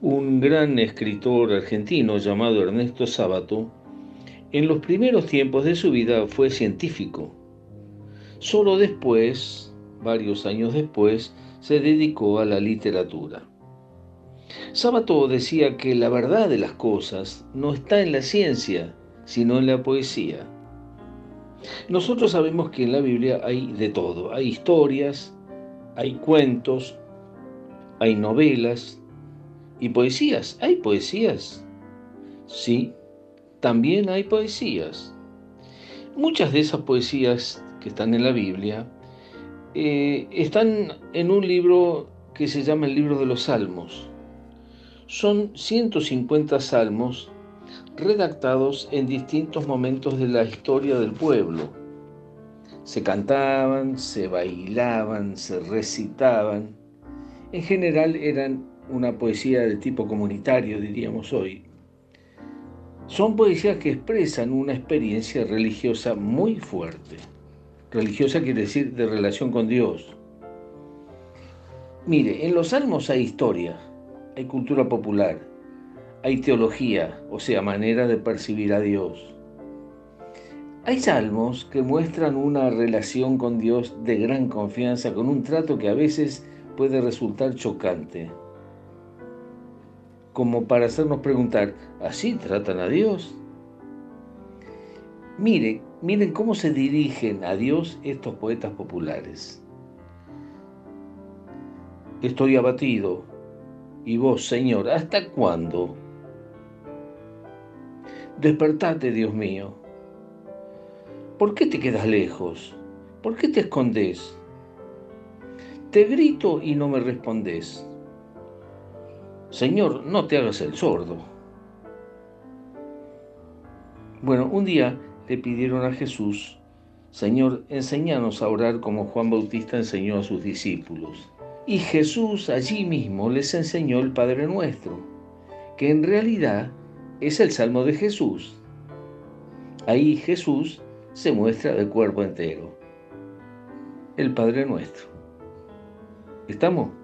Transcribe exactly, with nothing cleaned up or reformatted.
Un gran escritor argentino llamado Ernesto Sábato, en los primeros tiempos de su vida fue científico. Solo después, varios años después, se dedicó a la literatura. Sábato decía que la verdad de las cosas no está en la ciencia, sino en la poesía. Nosotros sabemos que en la Biblia hay de todo. Hay historias, hay cuentos, hay novelas y poesías. ¿Hay poesías? Sí, también hay poesías. Muchas de esas poesías que están en la Biblia eh, están en un libro que se llama el libro de los Salmos. Son ciento cincuenta salmos redactados en distintos momentos de la historia del pueblo. Se cantaban, se bailaban, se recitaban. En general eran una poesía de tipo comunitario, diríamos hoy. Son poesías que expresan una experiencia religiosa muy fuerte. Religiosa quiere decir de relación con Dios. Mire, en los salmos hay historia, hay cultura popular, hay teología, o sea, manera de percibir a Dios. Hay salmos que muestran una relación con Dios de gran confianza, con un trato que a veces puede resultar chocante, como para hacernos preguntar, ¿así tratan a Dios? Mire, miren cómo se dirigen a Dios estos poetas populares. Estoy abatido, y vos, Señor, ¿hasta cuándo? Despertate, Dios mío. ¿Por qué te quedas lejos? ¿Por qué te escondes? Te grito y no me respondes. Señor, no te hagas el sordo. Bueno, un día le pidieron a Jesús, Señor, enséñanos a orar como Juan Bautista enseñó a sus discípulos. Y Jesús allí mismo les enseñó el Padre Nuestro, que en realidad es el Salmo de Jesús. Ahí Jesús se muestra de cuerpo entero, el Padre Nuestro. ¿Estamos?